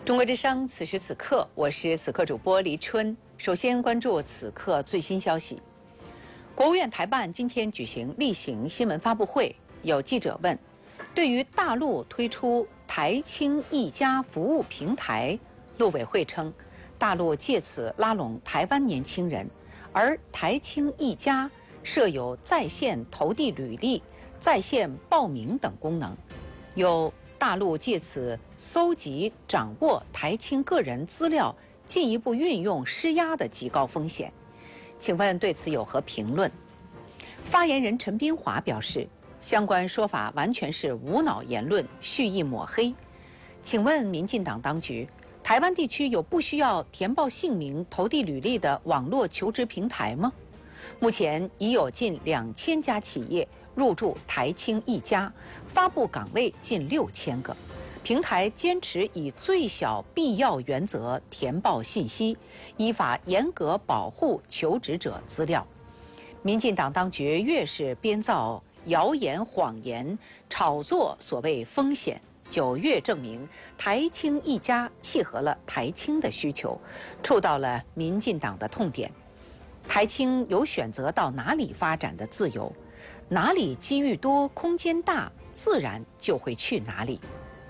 中国之声，此时此刻，我是此刻主播黎春。首先关注此刻最新消息。国务院台办今天举行例行新闻发布会，有记者问：对于大陆推出台青一家服务平台，陆委会称，大陆借此拉拢台湾年轻人，而台青一家设有在线投递履历、在线报名等功能，有大陆借此搜集、掌握台青个人资料，进一步运用施压的极高风险。请问对此有何评论？发言人陈斌华表示，相关说法完全是无脑言论，蓄意抹黑。请问民进党当局，台湾地区有不需要填报姓名、投递履历的网络求职平台吗？目前已有近2000家企业入驻台青一家，发布岗位近6000个。平台坚持以最小必要原则填报信息，依法严格保护求职者资料。民进党当局越是编造谣言、谎言，炒作所谓风险，就越证明台青一家契合了台青的需求，触到了民进党的痛点。台青有选择到哪里发展的自由，哪里机遇多、空间大，自然就会去哪里。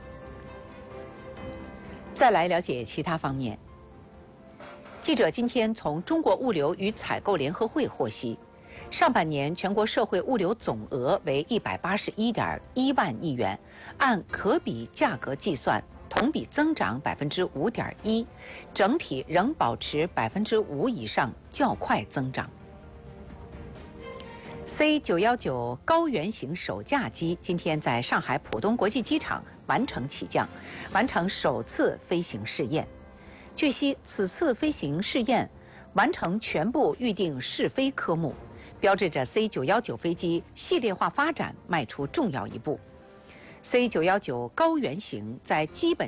再来了解其他方面。记者今天从中国物流与采购联合会获悉，上半年全国社会物流总额为181.1万亿元，按可比价格计算，同比增长5.1%，整体仍保持5%以上较快增长。C919高原型首架机今天在上海浦东国际机场完成起降，完成首次飞行试验。据悉，此次飞行试验完成全部预定试飞科目，标志着 C919飞机系列化发展迈出重要一步。C919高原型在基本